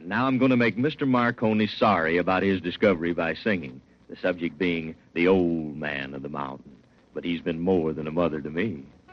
And now I'm going to make Mr. Marconi sorry about his discovery by singing, the subject being the old man of the mountain. But he's been more than a mother to me.